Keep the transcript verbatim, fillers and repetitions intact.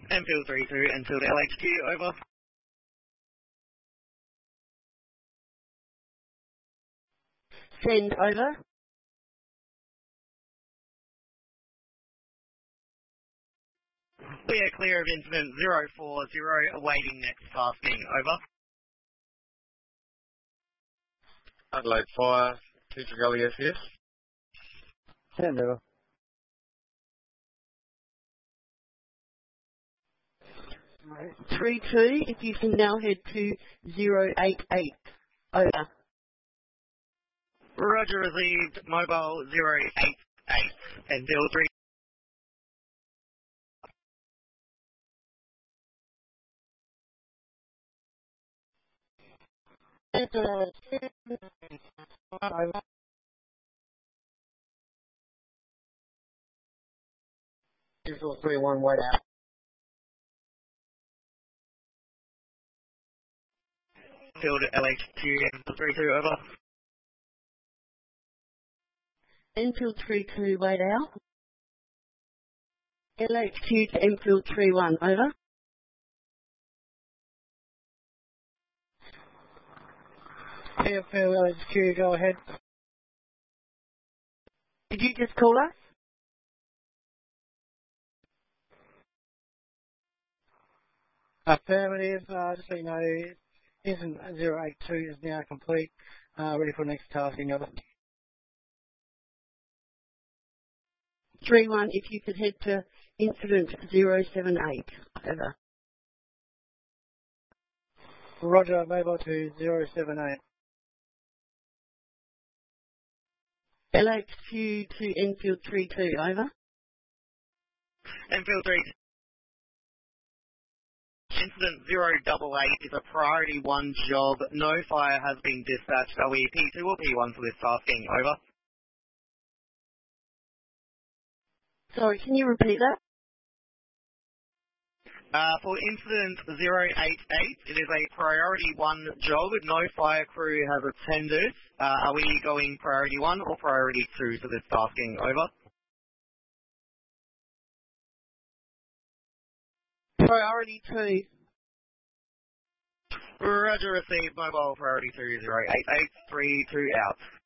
Enfield three two, Enfield L H Q, over. Send, over. We are clear of incident zero four zero, awaiting next tasking, over. Adelaide Fire, two Tregelli S S. Send, over. three two, if you can now head to zero eight eight, over. Roger, received, mobile zero eight eight, Enfield three. Over. Enfield three one, wait out. Enfield L H Q, Enfield three two, over. Enfield three two, wait out. L H Q to Enfield three one, over. Enfield L H Q, go ahead. Did you just call us? Affirmative, uh, just so you know, incident zero eight two is now complete, uh, ready for next tasking, over. three one, if you could head to incident zero seven eight, over. Roger, mobile to zero seven eight. L H Q to Enfield three two, over. Enfield three. Incident zero eight eight is a priority one job. No fire has been dispatched. Are we P two or P one for this tasking? Over. Sorry, can you repeat that? Uh, for incident zero eight eight, it is a priority one job. No fire crew has attended. Uh, are we going priority one or priority two for this tasking? Over. Priority two. Roger, received, mobile priority two zero eight eight, three two out.